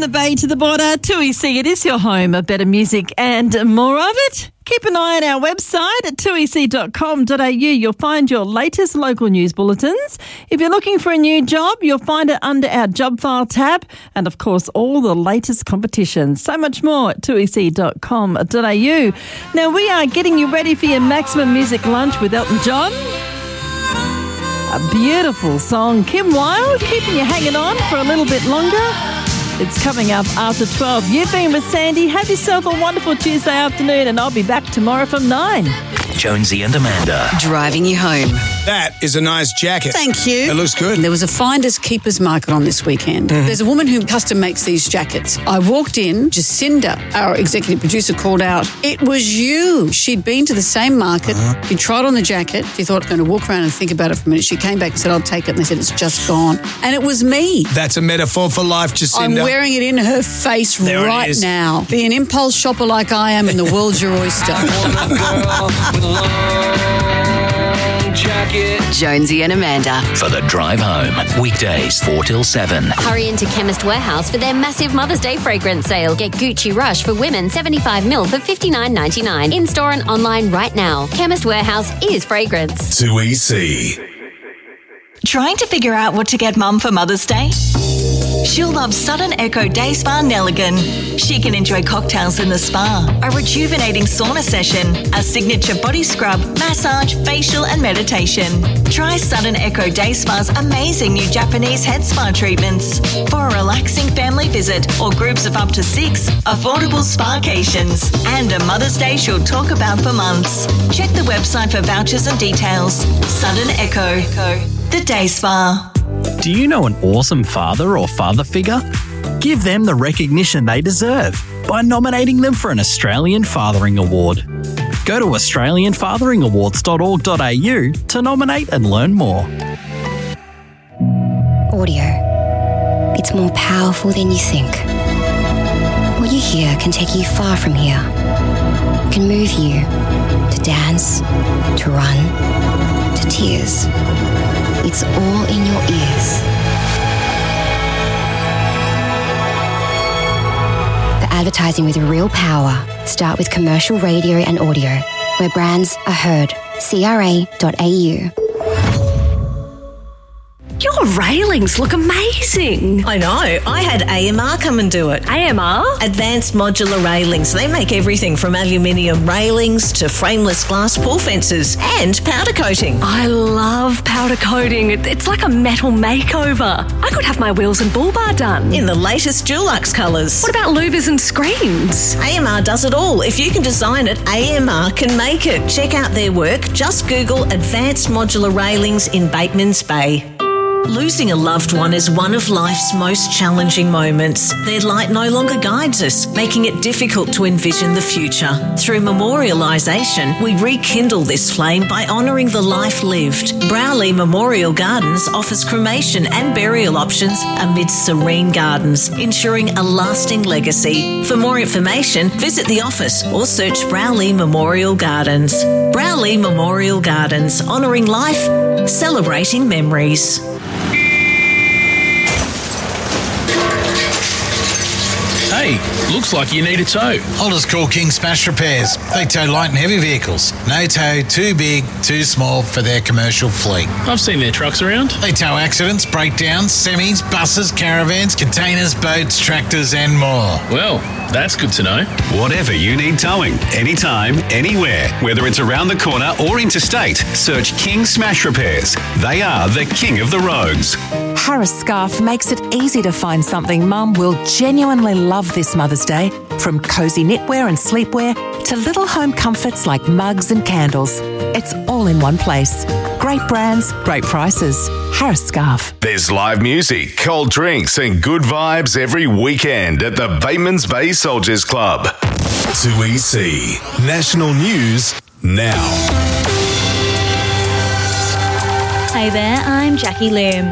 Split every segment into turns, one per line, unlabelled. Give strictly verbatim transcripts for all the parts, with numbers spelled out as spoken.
the bay to the border, two E C, it is your home of better music and more of it. Keep an eye on our website at two e c dot com dot a u. You'll find your latest local news bulletins. If you're looking for a new job, you'll find it under our job file tab. And, of course, all the latest competitions. So much more at two e c dot com dot a u. Now, we are getting you ready for your Maximum Music Lunch with Elton John. A beautiful song. Kim Wilde, keeping you hanging on for a little bit longer. It's coming up after twelve. You've been with Sandy. Have yourself a wonderful Tuesday afternoon, and I'll be back tomorrow from nine.
Jonesy and Amanda.
Driving you home.
That is a nice jacket.
Thank you.
It looks good.
There was a finders keepers market on this weekend. Mm-hmm. There's a woman who custom makes these jackets. I walked in, Jacinda, our executive producer, called out, "It was you." She'd been to the same market. Uh-huh. She tried on the jacket. She thought, I'm going to walk around and think about it for a minute. She came back and said, I'll take it. And they said, it's just gone. And it was me.
That's a metaphor for life, Jacinda.
I'm wearing it in her face
there
right now. Be an impulse shopper like I am and the world's your oyster.
Jonesy and Amanda.
For the drive home. Weekdays four till seven.
Hurry into Chemist Warehouse for their massive Mother's Day fragrance sale. Get Gucci Rush for women seventy-five milliliters for fifty-nine ninety-nine. In store and online right now. Chemist Warehouse is fragrance.
two E C.
Trying to figure out what to get Mum for Mother's Day? She'll love Sudden Echo Day Spa Nelligan. She can enjoy cocktails in the spa, a rejuvenating sauna session, a signature body scrub, massage, facial and meditation. Try Sudden Echo Day Spa's amazing new Japanese head spa treatments. For a relaxing family visit or groups of up to six, affordable spa-cations, and a Mother's Day she'll talk about for months. Check the website for vouchers and details. Sudden Echo, the Day Spa.
Do you know an awesome father or father figure? Give them the recognition they deserve by nominating them for an Australian Fathering Award. Go to australian fathering awards dot org dot a u to nominate and learn more.
Audio. It's more powerful than you think. What you hear can take you far from here. It can move you to dance, to run, to tears. It's all in your ears. For advertising with real power, start with commercial radio and audio, where brands are heard. C R A dot A U.
Your railings look amazing.
I know. I had A M R come and do it.
A M R?
Advanced Modular Railings. They make everything from aluminium railings to frameless glass pool fences and powder coating.
I love powder coating. It's like a metal makeover. I could have my wheels and bull bar done.
In the latest Dulux colours.
What about louvers and screens?
A M R does it all. If you can design it, A M R can make it. Check out their work. Just Google Advanced Modular Railings in Bateman's Bay. Losing a loved one is one of life's most challenging moments. Their light no longer guides us, making it difficult to envision the future. Through memorialisation, we rekindle this flame by honouring the life lived. Browley Memorial Gardens offers cremation and burial options amidst serene gardens, ensuring a lasting legacy. For more information, visit the office or search Browley Memorial Gardens. Browley Memorial Gardens, honouring life, celebrating memories.
Hey, looks like you need a tow.
I'll just call King Smash Repairs. They tow light and heavy vehicles. No tow too big, too small for their commercial fleet.
I've seen their trucks around.
They tow accidents, breakdowns, semis, buses, caravans, containers, boats, tractors and more.
Well, that's good to know.
Whatever you need towing, anytime, anywhere, whether it's around the corner or interstate, search King Smash Repairs. They are the king of the roads.
Harris Scarf makes it easy to find something Mum will genuinely love this Mother's Day, from cosy knitwear and sleepwear to little home comforts like mugs and candles. It's all in one place. Great brands, great prices. Harris Scarf.
There's live music, cold drinks and good vibes every weekend at the Bateman's Bay Soldiers Club.
two E C. National News now.
Hey there, I'm Jackie Lim.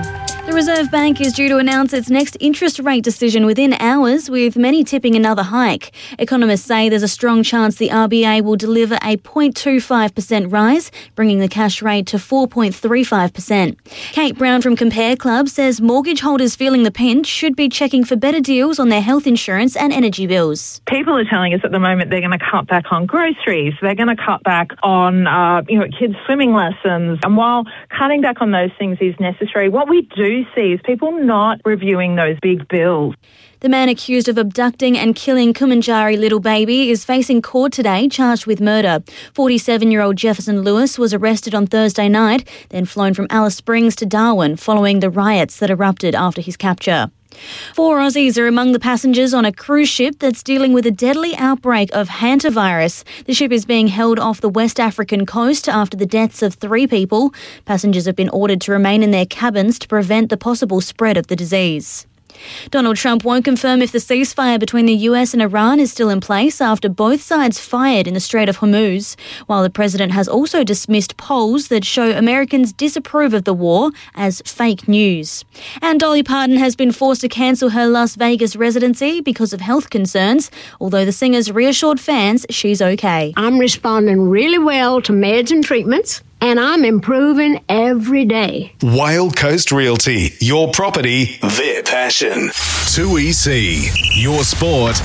The Reserve Bank is due to announce its next interest rate decision within hours, with many tipping another hike. Economists say there's a strong chance the R B A will deliver a zero point two five percent rise, bringing the cash rate to four point three five percent. Kate Brown from Compare Club says mortgage holders feeling the pinch should be checking for better deals on their health insurance and energy bills.
People are telling us at the moment they're going to cut back on groceries, they're going to cut back on uh, you know, kids' swimming lessons. And while cutting back on those things is necessary, what we do see is people not reviewing those big bills.
The man accused of abducting and killing Kumanjari little baby is facing court today, charged with murder. forty-seven-year-old Jefferson Lewis was arrested on Thursday night, then flown from Alice Springs to Darwin following the riots that erupted after his capture. Four Aussies are among the passengers on a cruise ship that's dealing with a deadly outbreak of hantavirus. The ship is being held off the West African coast after the deaths of three people. Passengers have been ordered to remain in their cabins to prevent the possible spread of the disease. Donald Trump won't confirm if the ceasefire between the U S and Iran is still in place after both sides fired in the Strait of Hormuz, while the president has also dismissed polls that show Americans disapprove of the war as fake news. And Dolly Parton has been forced to cancel her Las Vegas residency because of health concerns, although the singer's reassured fans she's okay.
I'm responding really well to meds and treatments, and I'm improving every day.
Whale Coast Realty, your property, their passion. two E C, your sport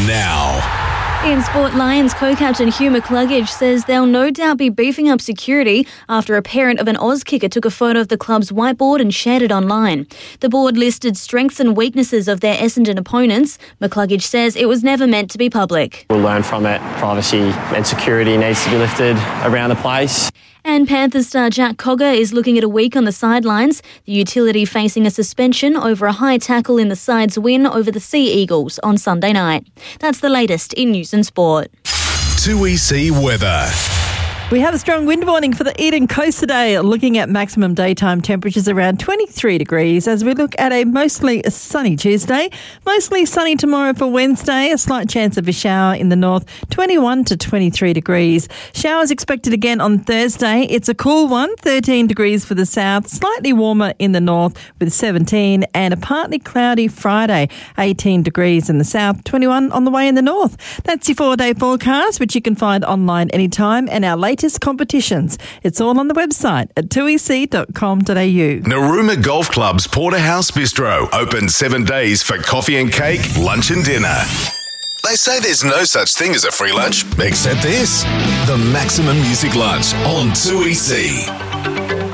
now.
In sport, Lions co-captain Hugh McCluggage says they'll no doubt be beefing up security after a parent of an Oz kicker took a photo of the club's whiteboard and shared it online. The board listed strengths and weaknesses of their Essendon opponents. McCluggage says it was never meant to be public.
We'll learn from it. Privacy and security needs to be lifted around the place.
And Panthers star Jack Cogger is looking at a week on the sidelines, the utility facing a suspension over a high tackle in the side's win over the Sea Eagles on Sunday night. That's the latest in news and sport.
two E C weather.
We have a strong wind warning for the Eden Coast today, looking at maximum daytime temperatures around twenty-three degrees as we look at a mostly sunny Tuesday. Mostly sunny tomorrow for Wednesday, a slight chance of a shower in the north, twenty-one to twenty-three degrees. Showers expected again on Thursday. It's a cool one, thirteen degrees for the south, slightly warmer in the north with seventeen, and a partly cloudy Friday, eighteen degrees in the south, twenty-one on the way in the north. That's your four-day forecast, which you can find online anytime, and our latest latest competitions. It's all on the website at two e c dot com dot a u.
Narooma Golf Club's Porterhouse Bistro, open seven days for coffee and cake, lunch and dinner. They say there's no such thing as a free lunch, except this. The Maximum Music Lunch on two E C.